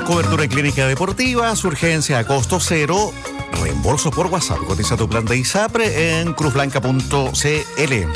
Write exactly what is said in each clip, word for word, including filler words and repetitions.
Cobertura en clínica deportiva, urgencia a costo cero, reembolso por WhatsApp. Cotiza tu plan de ISAPRE en cruz blanca punto c l.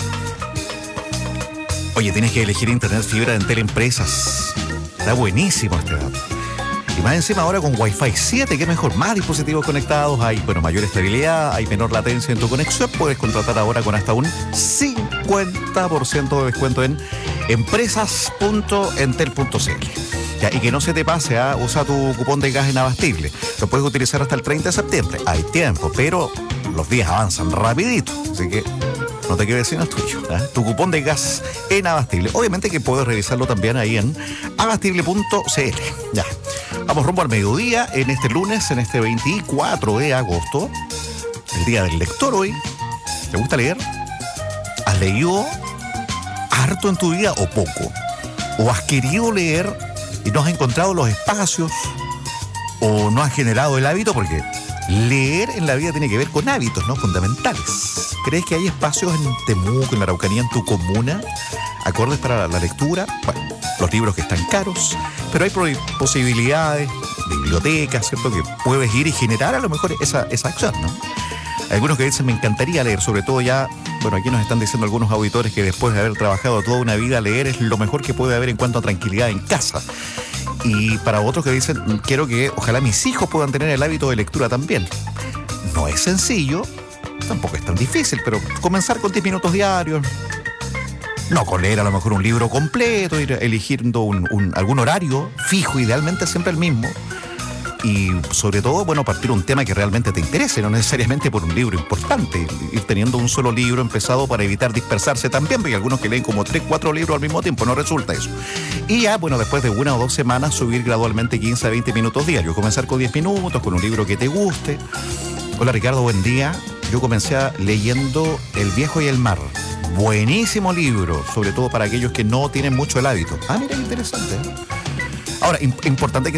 Oye, tienes que elegir internet fibra de Entel Empresas. Está buenísimo este dato. Y más encima ahora con Wi-Fi siete, que mejor, más dispositivos conectados, hay bueno, mayor estabilidad, hay menor latencia en tu conexión. Puedes contratar ahora con hasta un cincuenta por ciento de descuento en empresas punto entel punto c l. Ya, y que no se te pase a usar tu cupón de gas inabastible. Lo puedes utilizar hasta el treinta de septiembre. Hay tiempo, pero los días avanzan rapidito. Así que no te quedes sin el tuyo, ¿eh? Tu cupón de gas inabastible. Obviamente que puedes revisarlo también ahí en abastible punto c l. Ya. Vamos rumbo al mediodía en este lunes, en este veinticuatro de agosto. El día del lector hoy. ¿Te gusta leer? ¿Has leído harto en tu vida o poco? ¿O has querido leer y no has encontrado los espacios o no has generado el hábito? Porque leer en la vida tiene que ver con hábitos, ¿no? Fundamentales. ¿Crees que hay espacios en Temuco, en la Araucanía, en tu comuna, acordes para la lectura? Bueno, los libros que están caros, pero hay posibilidades, bibliotecas, ¿cierto? Que puedes ir y generar a lo mejor esa, esa acción, ¿no? Algunos que dicen, me encantaría leer, sobre todo ya, bueno, aquí nos están diciendo algunos auditores que después de haber trabajado toda una vida, leer es lo mejor que puede haber en cuanto a tranquilidad en casa. Y para otros que dicen, quiero que ojalá mis hijos puedan tener el hábito de lectura también. No es sencillo, tampoco es tan difícil, pero comenzar con diez minutos diarios, no con leer a lo mejor un libro completo, ir eligiendo un, un, algún horario fijo, idealmente siempre el mismo. Y sobre todo, bueno, partir un tema que realmente te interese, no necesariamente por un libro importante. Ir teniendo un solo libro empezado para evitar dispersarse también, porque hay algunos que leen como tres, cuatro libros al mismo tiempo, no resulta eso. Y ya, bueno, después de una o dos semanas, subir gradualmente quince a veinte minutos diarios. Comenzar con diez minutos, con un libro que te guste. Hola Ricardo, buen día. Yo comencé leyendo El viejo y el mar. Buenísimo libro, sobre todo para aquellos que no tienen mucho el hábito. Ah, mira, qué interesante, ¿eh? Ahora, imp- importante que